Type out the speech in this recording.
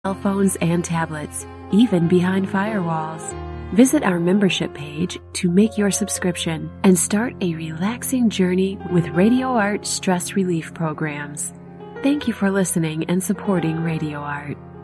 cell phones and tablets, even behind firewalls. Visit our membership page to make your subscription and start a relaxing journey with Radio Art stress relief programs. Thank you for listening and supporting Radio Art.